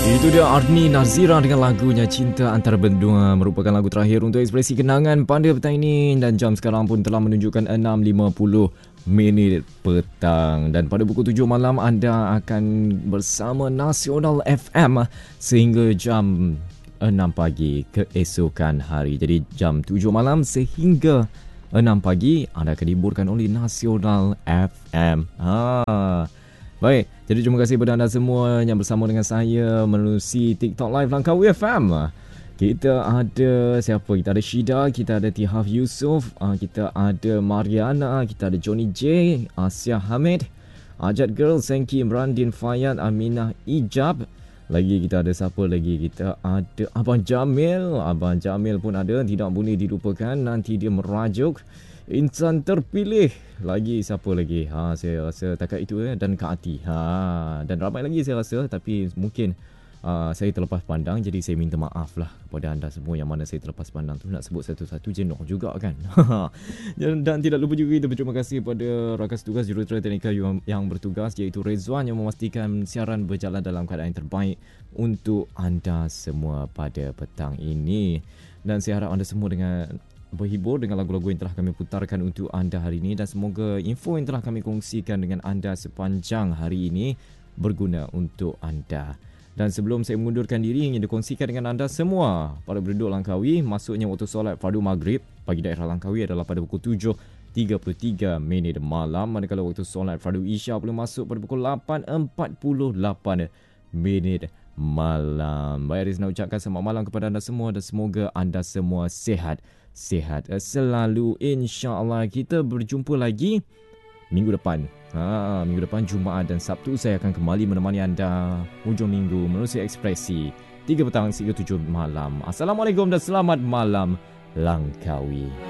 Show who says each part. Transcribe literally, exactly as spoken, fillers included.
Speaker 1: Itu dia Arni Nazira dengan lagunya Cinta Antara Bendua, merupakan lagu terakhir untuk ekspresi kenangan pada petang ini, dan jam sekarang pun telah menunjukkan enam lima puluh minit petang, dan pada pukul tujuh malam anda akan bersama Nasional F M sehingga jam enam pagi keesokan hari. Jadi jam tujuh malam sehingga enam pagi anda akan dihiburkan oleh Nasional F M. Ha. Baik, jadi terima kasih kepada anda semua yang bersama dengan saya menerusi TikTok Live Langkawi F M. Kita ada siapa? Kita ada Shida, kita ada Tihaf Yusof, kita ada Mariana, kita ada Johnny J, Asia Hamid, Ajat Girl, Senki, Brandin Fayad, Aminah Ijab. Lagi kita ada siapa lagi? Kita ada Abang Jamil. Abang Jamil pun ada, tidak boleh dilupakan. Nanti dia merajuk insan terpilih. Lagi siapa lagi? Ha, saya rasa takat itu eh. Dan Kak Ati. Ha, dan ramai lagi saya rasa, tapi mungkin uh, saya terlepas pandang, jadi saya minta maaf lah kepada anda semua yang mana saya terlepas pandang tu. Nak sebut satu-satu jenuh juga kan. dan, dan tidak lupa juga kita berterima kasih pada rakan tugas Jurutera Teknikal yang, yang bertugas, iaitu Rezwan, yang memastikan siaran berjalan dalam keadaan yang terbaik untuk anda semua pada petang ini. Dan saya harap anda semua dengan berhibur dengan lagu-lagu yang telah kami putarkan untuk anda hari ini, dan semoga info yang telah kami kongsikan dengan anda sepanjang hari ini berguna untuk anda. Dan sebelum saya mengundurkan diri, ingin dikongsikan dengan anda semua para penduduk Langkawi, masuknya waktu solat fardu maghrib bagi daerah Langkawi adalah pada pukul tujuh tiga puluh tiga minit malam, manakala waktu solat fardu isya boleh masuk pada pukul lapan empat puluh lapan minit malam. Baik, Riz nak ucapkan selamat malam kepada anda semua, dan semoga anda semua sihat sihat selalu, insya-Allah. Kita berjumpa lagi minggu depan. Ha, minggu depan Jumaat dan Sabtu saya akan kembali menemani anda hujung minggu menerusi ekspresi tiga petang hingga tujuh malam. Assalamualaikum dan selamat malam Langkawi.